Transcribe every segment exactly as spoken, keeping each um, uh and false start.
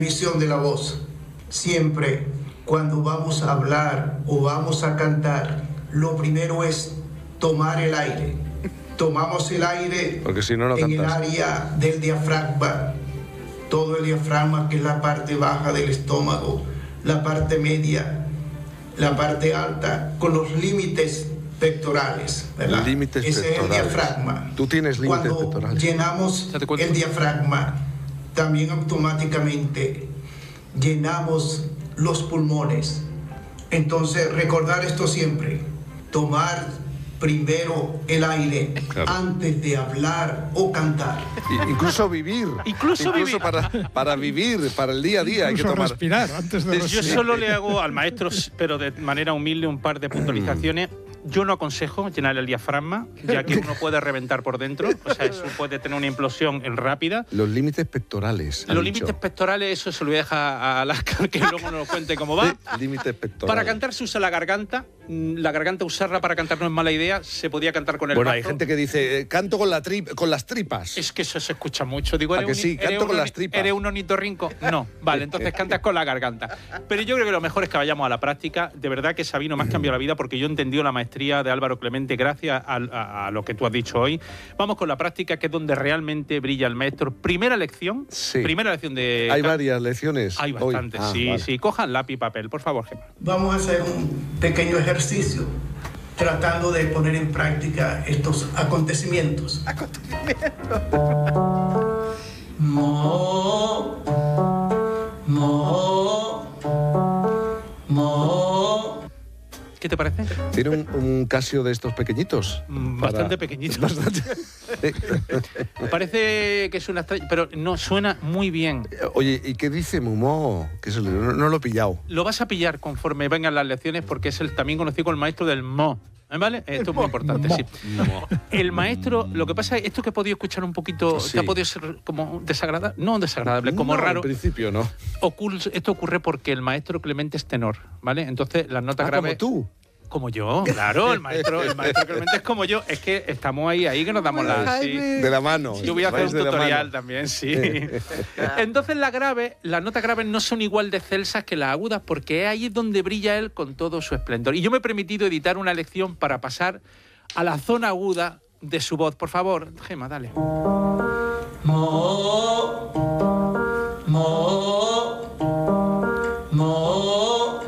Emisión de la voz. Siempre cuando vamos a hablar o vamos a cantar, lo primero es tomar el aire. Tomamos el aire porque si no, no en cantas. el área del diafragma. Todo el diafragma, que es la parte baja del estómago, la parte media, la parte alta, con los límites pectorales, ¿verdad? Límites Ese pectorales. es el diafragma. Tú tienes límites Cuando pectorales. llenamos el diafragma, también automáticamente llenamos los pulmones. Entonces, recordar esto siempre: tomar primero el aire, claro, antes de hablar o cantar. Incluso vivir. Incluso, Incluso vivir. Para, para vivir, para el día a día. Hay que tomar. respirar antes de Yo solo le hago al maestro, pero de manera humilde, un par de puntualizaciones. Yo no aconsejo llenar el diafragma, ya que uno puede reventar por dentro. O sea, eso puede tener una implosión rápida. Los límites pectorales. Los límites pectorales, eso se lo voy a dejar a Alaska, que luego nos lo cuente cómo va. Límites pectorales. Para cantar se usa la garganta. La garganta, usarla para cantar no es mala idea. Se podía cantar con el Bueno, bazo. hay gente que dice, eh, canto con, la tri con las tripas. Es que eso se escucha mucho. Digo, ¿A ¿eres que sí? un, Canto eres con un, las tripas. ¿Eres un ornitorrinco? No. Vale, entonces cantas con la garganta. Pero yo creo que lo mejor es que vayamos a la práctica. De verdad que Sabino me has cambiado la vida, porque yo he entendido la maestría de Álvaro Clemente gracias a, a, a lo que tú has dicho hoy. Vamos con la práctica, que es donde realmente brilla el maestro. Primera lección. Sí. Primera lección de... Hay varias lecciones. Hay bastantes, ah, sí, vale. sí. Cojan lápiz y papel, por favor, Gemma. Vamos a hacer un pequeño ejercicio tratando de poner en práctica estos acontecimientos. Acontecimientos. Mo, mo, mo. ¿Qué te parece? Tiene un, un Casio de estos pequeñitos. Mm, bastante para... pequeñito. Bastante. Parece que es una estrella, pero no, suena muy bien. Oye, ¿y qué dice Mumó? Que se le... no, no lo he pillado. Lo vas a pillar conforme vengan las lecciones, porque es el también conocido como el maestro del mo. ¿Vale? Esto es muy importante, mo. sí. Mo. El maestro, lo que pasa es esto que he podido escuchar un poquito, Sí. que ha podido ser como desagradable, no desagradable, como No, raro. En principio, no. Ocul- esto ocurre porque el maestro Clemente es tenor, ¿vale? Entonces las notas Ah, graves... como tú. Como yo, claro, el maestro, el maestro Clemente es como yo. Es que estamos ahí, ahí que nos damos la... Sí. De la mano. Yo voy a hacer Vais un de la tutorial mano. también, sí. Entonces las graves, las notas graves no son igual de celsas que las agudas, porque ahí es donde brilla él con todo su esplendor. Y yo me he permitido editar una lección para pasar a la zona aguda de su voz. Por favor, Gemma, dale. Mo, mo, mo,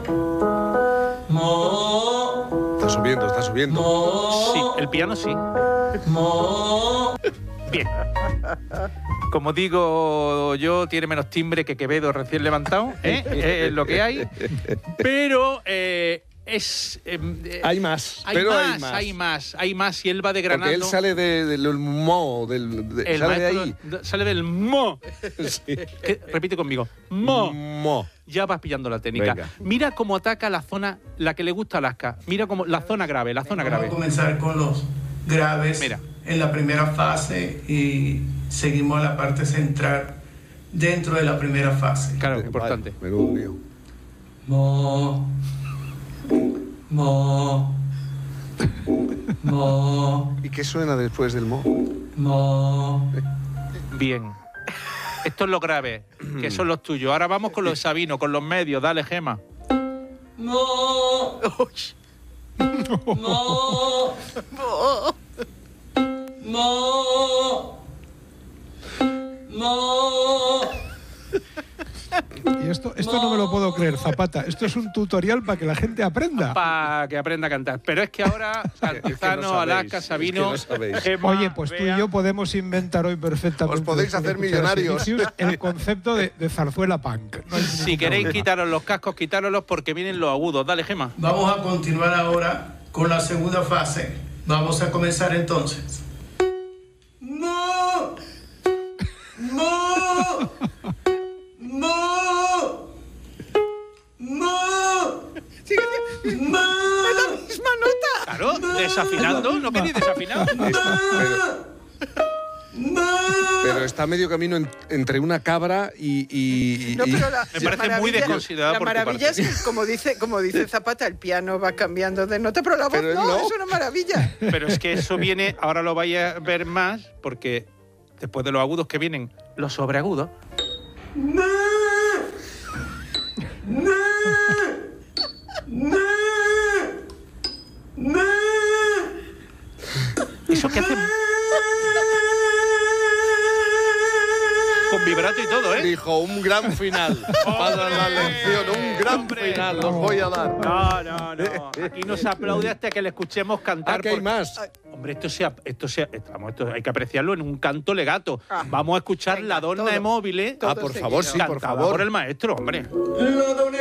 mo, Está subiendo, está subiendo. mo, Sí, el piano sí. mo. Bien. Como digo yo, tiene menos timbre que Quevedo recién levantado, ¿eh? Es lo que hay. Pero eh, es... eh, Hay más, hay pero más, hay más. hay más, hay más. Y él va degranando. Porque él sale de- del mo, del, de- el sale de maestro ahí. sale del mo. Que- repite conmigo. Mo. Mo. Ya vas pillando la técnica. Venga. Mira cómo ataca la zona, la que le gusta a Alaska. Mira cómo la zona grave, la zona Vamos grave. a comenzar con los graves. Mira. En la primera fase y seguimos a la parte central dentro de la primera fase. Claro, Vale, importante. menudo lío. Mo, mo, mo, ¿Y qué suena después del mo? mo. Bien. Esto es lo grave, que son los tuyos. Ahora vamos con los Sabino, con los medios. Dale, Gema. Mo, mo, mo, mo. Y esto, esto no me lo puedo creer, Zapata. Esto es un tutorial para que la gente aprenda. Para que aprenda a cantar. Pero es que ahora, Altozano, sabéis, Alaska, es que Sabino, no sabéis. Gemma, Oye, pues tú Bea. y yo podemos inventar hoy perfectamente. Os podéis después de hacer escuchar a millonarios. Vinicius, el concepto de, de zarzuela punk. No hay Si ningún queréis problema. quitaros los cascos, quitároslos porque vienen los agudos. Dale, Gema. Vamos a continuar ahora con la segunda fase. Vamos a comenzar entonces. Mo, mo, mo, mo, mo. Misma nota. Claro, desafinando. ¿No queréis desafinar? Pero, pero está a medio camino en- entre una cabra y... y- No, y- pero la, Me la parece muy maravilla- desconsiderado La por tu maravilla parte. es que, como dice, como dice Zapata, el piano va cambiando de nota, pero la voz Pero él no, no. es una maravilla. Pero es que eso viene, ahora lo vais a ver más, porque después de los agudos que vienen los sobreagudos. Mo, Eso que hace... Con vibrato y todo, ¿eh? Dijo, un gran final para la lección, un gran Hombre. final, los voy a dar. No, no, no. Aquí no se aplaude hasta que le escuchemos cantar. Ah, que hay porque- más. Hombre, esto sea, esto sea, vamos, esto hay que apreciarlo en un canto legato. Ah. Vamos a escuchar Venga, La donna todo. è mobile. Todo Ah, por seguido. favor, sí, por cantada favor. por el maestro, hombre. La donna